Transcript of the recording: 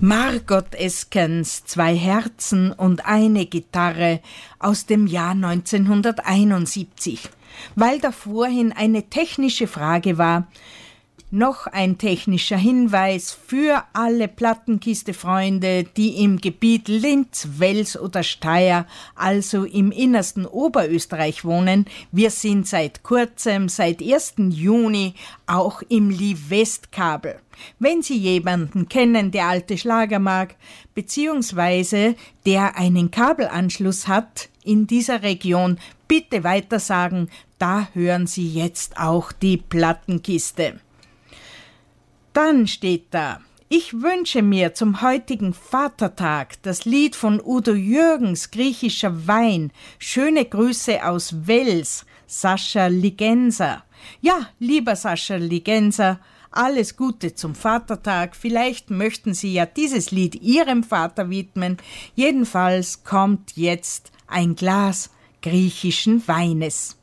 Margot Eskens, 2 Herzen und eine Gitarre aus dem Jahr 1971. Weil da vorhin eine technische Frage war, noch ein technischer Hinweis für alle Plattenkiste-Freunde, die im Gebiet Linz, Wels oder Steyr, also im innersten Oberösterreich wohnen. Wir sind seit kurzem, seit 1. Juni, auch im Livest-Kabel. Wenn Sie jemanden kennen, der alte Schlager mag, beziehungsweise der einen Kabelanschluss hat in dieser Region, bitte weitersagen, da hören Sie jetzt auch die Plattenkiste. Dann steht da: Ich wünsche mir zum heutigen Vatertag das Lied von Udo Jürgens, Griechischer Wein. Schöne Grüße aus Wels, Sascha Ligenser. Ja, lieber Sascha Ligenser, alles Gute zum Vatertag. Vielleicht möchten Sie ja dieses Lied Ihrem Vater widmen. Jedenfalls kommt jetzt ein Glas griechischen Weines.